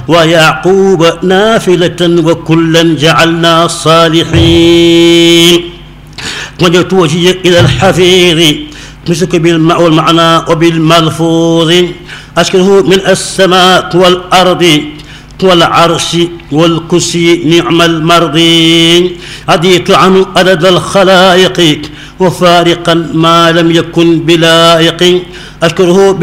ويعقوب نافلة وكلا جعلنا صالحين. وجهت وجهي إلى الحفيظ مسك بالماء والمعنى وبالملفوظ أشكره من السماء والأرض والعرش والكرسي نعم المرضي. عديت عنه عدد الخلائق وفارقا ما لم يكن بلائق أشكره